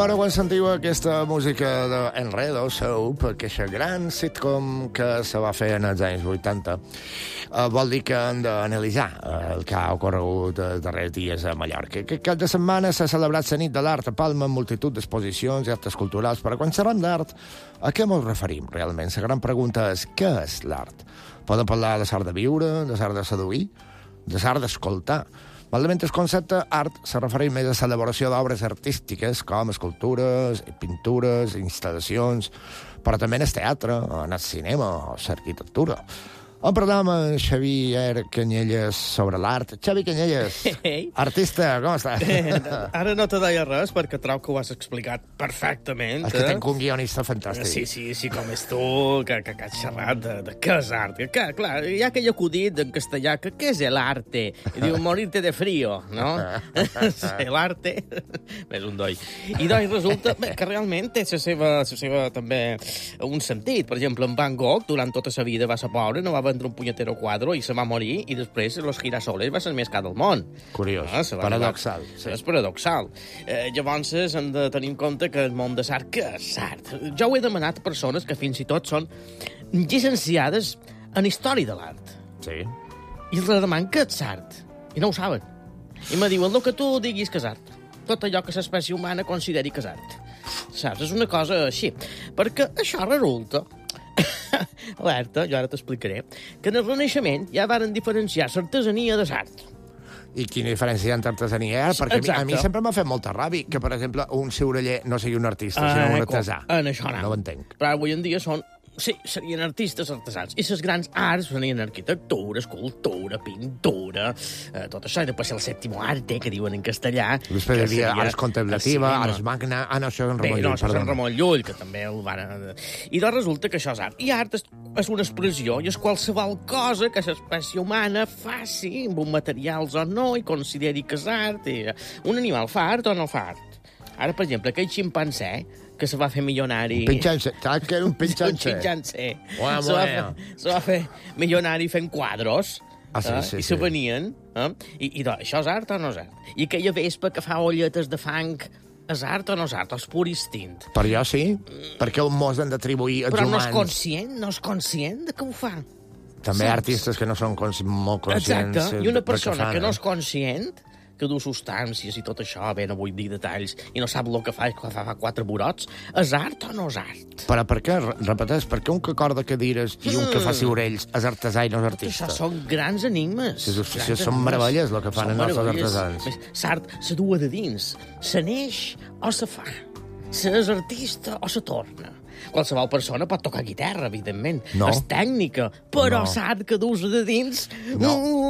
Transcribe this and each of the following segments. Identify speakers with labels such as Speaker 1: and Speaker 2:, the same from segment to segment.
Speaker 1: Bueno, quan sentiu aquesta música d'Enredo, Soap, aquesta gran sitcom que se va fer en els anys 80, vol dir que hem d'analitzar el que ha ocorregut els darrers dies a Mallorca. Que cap de setmana s'ha celebrat la nit de l'art a Palma amb multitud d'exposicions i actes culturals, però quan parlem d'art, a què ens referim realment? La gran pregunta és, què és l'art? Podem parlar de l'art de viure, de l'art de seduir, de l'art d'escoltar. Malament el concepte art se refereix més a l'elaboració d'obres artístiques com escultures, pintures, instal·lacions, però també en el teatre, en el cinema o l'arquitectura. On parlem amb Xavier Canyelles sobre l'art. Xavi Canyelles, artista, com estàs?
Speaker 2: Ara no te deia res perquè trobo que ho has explicat perfectament.
Speaker 1: És que tinc un guionista fantàstic.
Speaker 2: Sí, com és tu, que has xerrat de què és art. Que, clar, hi ha aquell acudit en castellà que què és l'arte? I diu, morirte de frío, no? L'arte, és un doi. I doncs resulta que realment té la seva també un sentit. Per exemple, en Van Gogh, durant tota la vida va ser pobre, no va vendre un punyetero quadro i se va morir, i després Los Girasoles va ser el més car del món.
Speaker 1: Curiós, paradoxal.
Speaker 2: Sí. És paradoxal. Llavors hem de tenir en compte que el món de l'art, què és l'art? Jo ho he demanat a persones que fins i tot són llicenciades en història de l'art.
Speaker 1: Sí.
Speaker 2: I els deman què és l'art. I no ho saben. I me diuen, el que tu diguis que és art. Tot allò que l'espècie humana consideri que és art. Saps? És una cosa així. Perquè això resulta... Alerta, jo ara t'explicaré, que en el Renaixement ja varen diferenciar l'artesania de l'art.
Speaker 1: I quina diferència hi ha entre artesania i art? Perquè a mi sempre m'ha fet molta ràbia que, per exemple, un ciureller no sigui un artista, sinó un artesà.
Speaker 2: En això no.
Speaker 1: No ho entenc.
Speaker 2: Però avui en dia són... Sí, serien artistes artesans. I les grans arts serien arquitectura, escultura, pintura, tot això. I després el sèptimo arte, que diuen en castellà.
Speaker 1: Després hi havia ars contemplativa, ars magna... Ah, no, això és en Ramon Llull,
Speaker 2: perdó. Això és en Ramon Llull, que també el van... I doncs resulta que això és art. I art és una expressió, i és qualsevol cosa que l'espècie humana faci amb un materials o no, i consideri que és art. I un animal fa art o no fa art? Ara, per exemple, aquell ximpanzé que se va fer milionari...
Speaker 1: Pinxanse, saps que era un pinxanse?
Speaker 2: Un pinxanse. Se va fer milionari fent quadros.
Speaker 1: Sí.
Speaker 2: I se venien. I això és art o no és art? I aquella vespa que fa olletes de fang és art o no és art? O és pur instint?
Speaker 1: Per jo sí, perquè un mos han d'atribuir als humans.
Speaker 2: Però no és conscient de que ho fa.
Speaker 1: També hi ha artistes que no són molt conscients.
Speaker 2: Exacte, i una persona que no és conscient, que du substàncies i tot això, bé, no vull dir detalls, i no sap el que fa, que fa 4 burots, és art o no és art?
Speaker 1: Però per què, repeteix, per què un que corda cadires i un que fa ciurells és artesà i no és artista?
Speaker 2: Això són grans enigmes.
Speaker 1: Són meravelles el que fan els nostres artesans.
Speaker 2: L'art se du de dins, se neix o se fa, se és artista o se torna. Qualsevol persona pot tocar guitarra, evidentment.
Speaker 1: No.
Speaker 2: És tècnica, però l'art que dus de dins, no.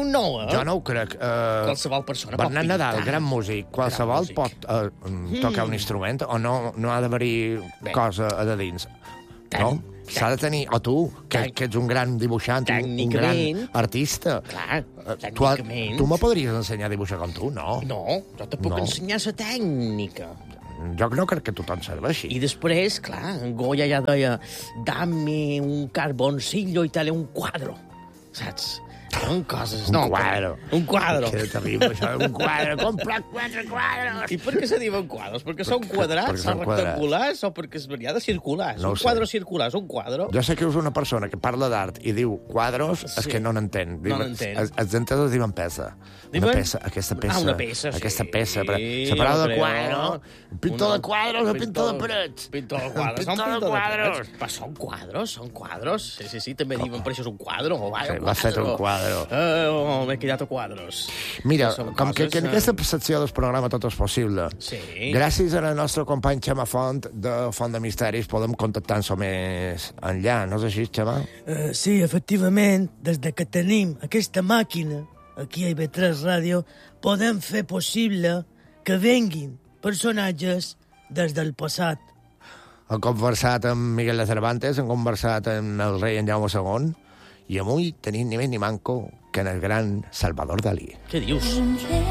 Speaker 1: Jo no ho crec.
Speaker 2: Qualsevol persona pot pintar.
Speaker 1: Bernat Nadal, gran músic, qualsevol pot tocar un instrument o no ha d'haver-hi cosa a de dins. No? S'ha de tenir... O tu, que ets un gran dibuixant, un gran artista.
Speaker 2: Clar, tècnicament.
Speaker 1: Tu me podries ensenyar a dibuixar com tu, no?
Speaker 2: No, jo te puc ensenyar la tècnica.
Speaker 1: Jo no crec que tothom serveixi.
Speaker 2: I després, clar, en Goya ja deia dame un carboncillo y tale un cuadro, saps? Són coses...
Speaker 1: Un quadro.
Speaker 2: Un quadro.
Speaker 1: Que terrible, això, un quadro. Compra 4 quadros.
Speaker 2: I per què se diuen quadros? Perquè són quadrats, són rectangulars, o perquè es venia de circulars?
Speaker 1: No
Speaker 2: un quadro circular és un quadro.
Speaker 1: Jo sé que és una persona que parla d'art i diu quadros, és que no n'entén.
Speaker 2: No n'entén.
Speaker 1: Els entesos diuen peça. Una peça, aquesta peça.
Speaker 2: Una peça, sí.
Speaker 1: Aquesta peça. Separada de quadro. Un pintor de quadros o pintor de parets.
Speaker 2: Pintor de quadros.
Speaker 1: Un pintor de quadros.
Speaker 2: Però són quadros. Sí, també diuen, per això és un quadro.
Speaker 1: Va fet un quadro.
Speaker 2: M'he quedat a quadros.
Speaker 1: Mira, com que en aquesta secció del programa tot és possible, gràcies a la nostra company Xema Font de Font de Misteris podem contactar-nos més enllà, no és així, Xema?
Speaker 3: Sí, efectivament, des que tenim aquesta màquina aquí a IB3 Ràdio, podem fer possible que venguin personatges des del passat.
Speaker 1: Hem conversat amb Miguel de Cervantes, hem conversat amb el rei en Jaume II, i avui tenim ni més ni manco que en el gran Salvador Dalí.
Speaker 2: Què dius?